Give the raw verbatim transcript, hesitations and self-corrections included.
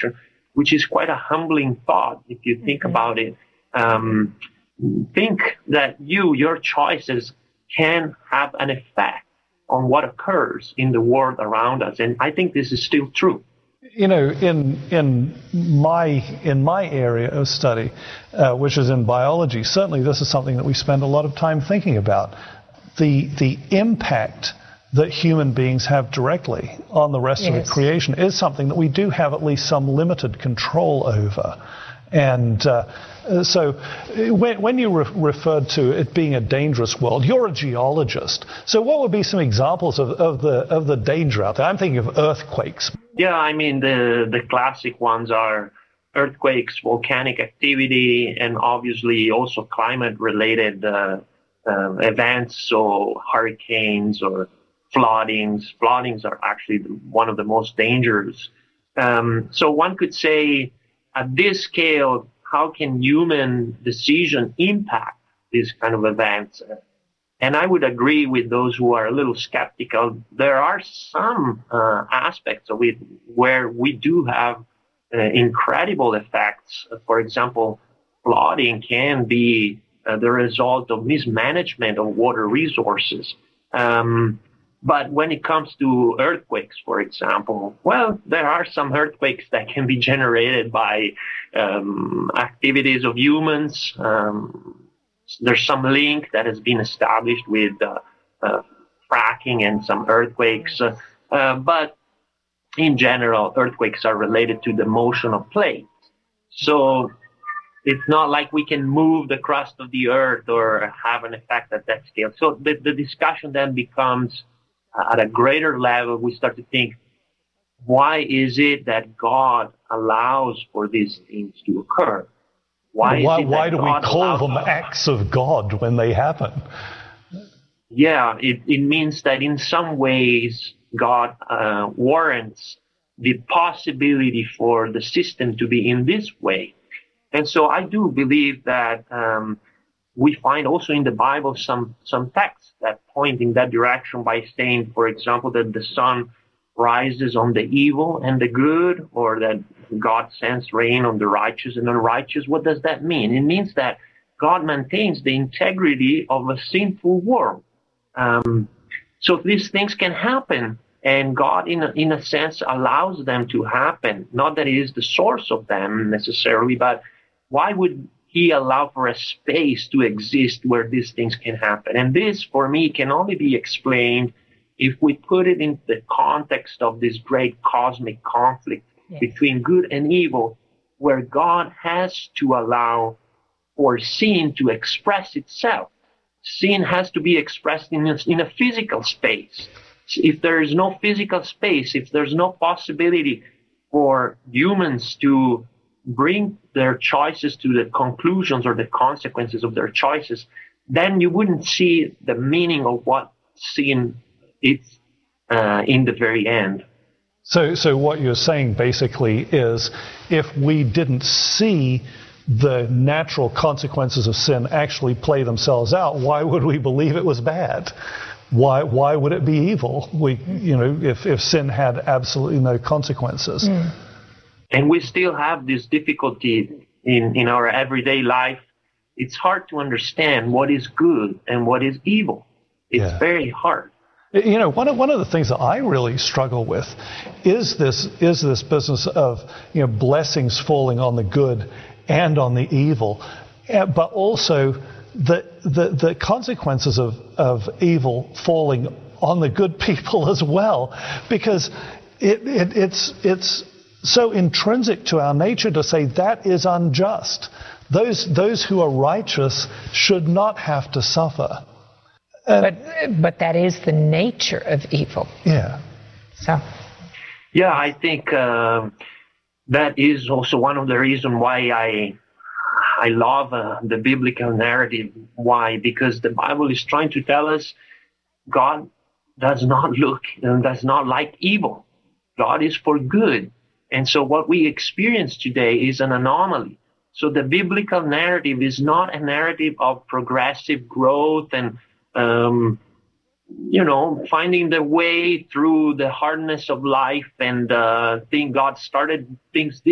creation, which is quite a humbling thought if you think mm-hmm. about it. Um, think that you, your choices can have an effect on what occurs in the world around us. And I think this is still true. You know, in in my in my area of study, uh, which is in biology, certainly this is something that we spend a lot of time thinking about. The the impact that human beings have directly on the rest yes. of the creation is something that we do have at least some limited control over. And uh, so when, when you re- referred to it being a dangerous world, you're a geologist. So what would be some examples of, of the of the danger out there? I'm thinking of earthquakes. Yeah, I mean, the, the classic ones are earthquakes, volcanic activity, and obviously also climate-related uh, uh, events, so hurricanes or floodings. Floodings are actually one of the most dangerous. Um, so one could say, at this scale, how can human decision impact these kind of events? And I would agree with those who are a little skeptical. There are some uh, aspects of it where we do have uh, incredible effects. For example, flooding can be uh, the result of mismanagement of water resources. Um, But when it comes to earthquakes, for example, well, there are some earthquakes that can be generated by um, activities of humans. Um, there's some link that has been established with uh, uh, fracking and some earthquakes. Uh, uh, but in general, earthquakes are related to the motion of plates. So it's not like we can move the crust of the earth or have an effect at that scale. So the, the discussion then becomes, at a greater level, we start to think, why is it that God allows for these things to occur? Why, why, is it why do God we call them allows... acts of God when they happen? Yeah, it, it means that in some ways God uh, warrants the possibility for the system to be in this way. And so I do believe that um, we find also in the Bible some, some texts that point in that direction by saying, for example, that the sun rises on the evil and the good, or that God sends rain on the righteous and unrighteous. What does that mean? It means that God maintains the integrity of a sinful world. Um, so these things can happen, and God, in a, in a sense, allows them to happen. Not that He is the source of them necessarily, but why would He allow for a space to exist where these things can happen? And this, for me, can only be explained if we put it in the context of this great cosmic conflict yes. between good and evil, where God has to allow for sin to express itself. Sin has to be expressed in a, in a physical space. If there is no physical space, if there's no possibility for humans to bring their choices to the conclusions or the consequences of their choices, then you wouldn't see the meaning of what sin is uh, in the very end. So, so what you're saying basically is, if we didn't see the natural consequences of sin actually play themselves out, why would we believe it was bad? Why, why would it be evil? We, you know, if, if sin had absolutely no consequences. Mm. And we still have this difficulty in, in our everyday life. It's hard to understand what is good and what is evil. It's yeah. very hard. You know, one of one of the things that I really struggle with is this is this business of, you know, blessings falling on the good and on the evil, but also the the, the consequences of, of evil falling on the good people as well, because it, it it's it's so intrinsic to our nature to say that is unjust. Those those who are righteous should not have to suffer. Uh, but but that is the nature of evil. Yeah. So. Yeah, I think uh, that is also one of the reasons why I I love uh, the biblical narrative. Why? Because the Bible is trying to tell us God does not look and does not like evil. God is for good. And so what we experience today is an anomaly. So the biblical narrative is not a narrative of progressive growth and Um, you know, finding the way through the hardness of life and uh, think God started things